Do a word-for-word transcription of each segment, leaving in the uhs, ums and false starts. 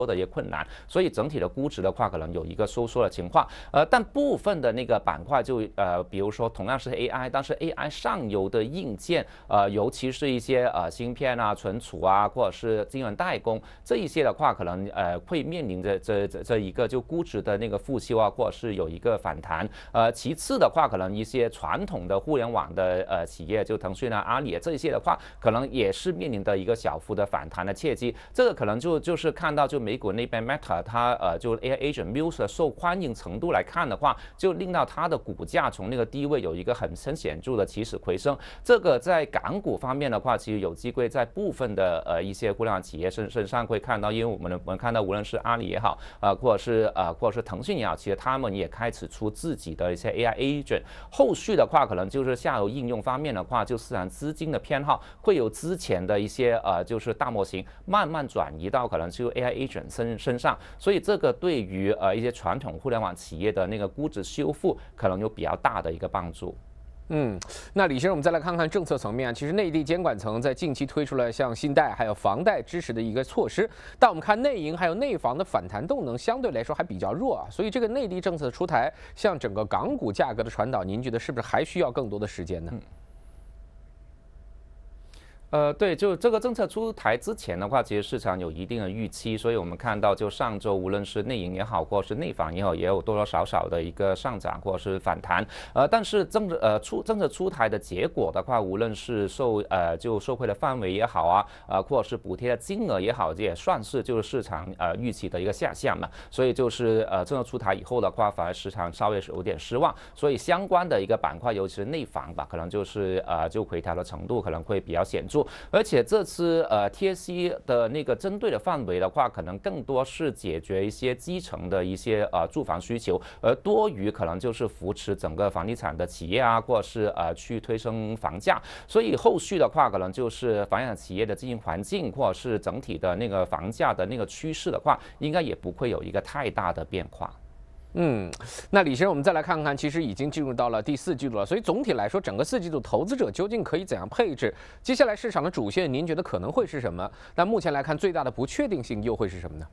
的一些困难，所以整体的估值的话，可能有一个收缩的情况。呃，但部分的那个板块就呃，比如说同样是 A I， 但是 A I 上游的硬件，呃，尤其是一些呃芯片啊、存储啊，或者是晶圆代工这一些的话，可能呃会面临着这这这一个就估值的那个复修啊，或者是有一个反弹。呃，其次的话，可能一些传统的互联网的呃企业，就腾讯啊、阿里啊这一些的话，可能也是面临的一个小幅的反弹的契机。这个可能就就是看到就美股那边 Meta 它呃就 A I Agent Muse 的受欢迎程度来看的话，就令到它的股价从那个低位有一个很很显著的起死回生。这个在港股方面的话，其实有机会在部分的呃一些互联网企业身身上会看到，因为我们我们看到无论是阿里也好，呃或者是呃或者是腾讯也好，其实他们也开始出自己的一些 A I Agent。后续的话，可能就是下游应用方面的话，就市场资金的偏好会有之前的一些呃就是大模型慢慢转移到可能就 A I Agent 身身上，所以这个对于呃一些传统互联网企业的那个估值修复，可能有比较大的一个帮助。 嗯，那李先生，我们再来看看政策层面。其实内地监管层在近期推出了像信贷还有房贷支持的一个措施，但我们看内银还有内房的反弹动能相对来说还比较弱啊，所以这个内地政策的出台，向整个港股价格的传导，您觉得是不是还需要更多的时间呢？嗯呃，对，就这个政策出台之前的话，其实市场有一定的预期，所以我们看到，就上周无论是内银也好，或者是内房也好，也有多多少少的一个上涨或者是反弹。呃，但是政策呃出政策出台的结果的话，无论是受呃就受惠的范围也好啊，呃或者是补贴的金额也好，也算是就是市场呃预期的一个下降嘛。所以就是呃政策出台以后的话，反而市场稍微是有点失望，所以相关的一个板块，尤其是内房吧，可能就是呃就回调的程度可能会比较显著。而且这次呃 T S C 的那个针对的范围的话，可能更多是解决一些基层的一些呃住房需求，而多于可能就是扶持整个房地产的企业啊，或者是呃去推升房价。所以后续的话，可能就是房地产企业的经营环境，或者是整体的那个房价的那个趋势的话，应该也不会有一个太大的变化。 嗯，那李先生，我们再来看看，其实已经进入到了第四季度了，所以总体来说，整个四季度投资者究竟可以怎样配置？接下来市场的主线，您觉得可能会是什么？那目前来看，最大的不确定性又会是什么呢？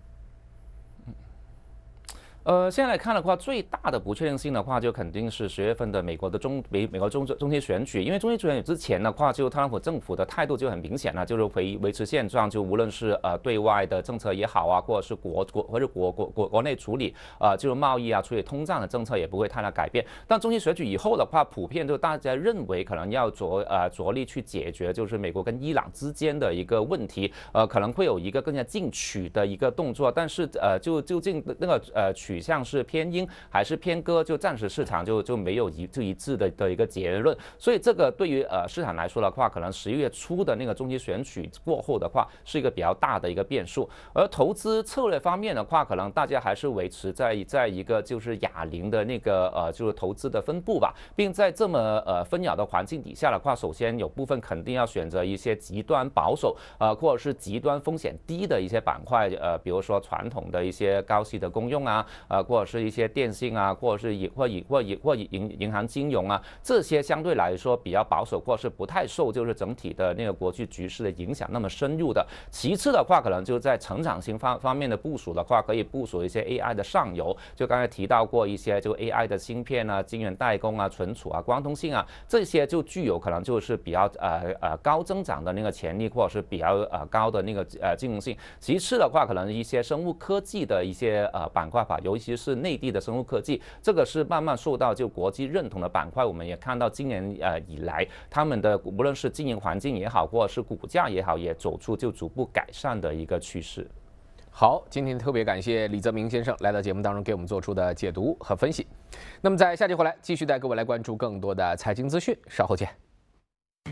呃，现在来看的话，最大的不确定性的话，就肯定是十月份的美国的中美美国中中期选举，因为中期选举之前的话，就特朗普政府的态度就很明显了，就是维维持现状，就无论是呃对外的政策也好啊，或者是国国或者国国国国内处理呃就是贸易啊、处理通胀的政策也不会太大改变。但中期选举以后的话，普遍就大家认为可能要着呃着力去解决就是美国跟伊朗之间的一个问题，呃可能会有一个更加进取的一个动作，但是呃就究竟那个呃取取向是偏鹰还是偏鸽，就暂时市场就就没有一就一致的的一个结论。所以这个对于呃市场来说的话，可能十一月初的那个中期选举过后的话，是一个比较大的一个变数。而投资策略方面的话，可能大家还是维持在在一个就是哑铃的那个呃就是投资的分布吧，并在这么呃纷扰的环境底下的话，首先有部分肯定要选择一些极端保守呃或者是极端风险低的一些板块，呃比如说传统的一些高息的公用啊。呃，或者是一些电信啊，或者是银或银或银或银银行金融啊，这些相对来说比较保守，或者是不太受就是整体的那个国际局势的影响那么深入的。其次的话，可能就在成长型方方面的部署的话，可以部署一些 A I 的上游，就刚才提到过一些就 A I 的芯片啊、晶圆代工啊、存储啊、光通信啊，这些就具有可能就是比较呃呃高增长的那个潜力，或者是比较呃高的那个呃竞争性。其次的话，可能一些生物科技的一些呃板块吧，尤其是内地的生物科技，这个是慢慢受到就国际认同的板块。我们也看到今年呃以来，他们的无论是经营环境也好，或者是股价也好，也走出就逐步改善的一个趋势。 好，今天特别感谢李泽明先生来到节目当中给我们做出的解读和分析。那么在下期回来继续带各位来关注更多的财经资讯，稍后见。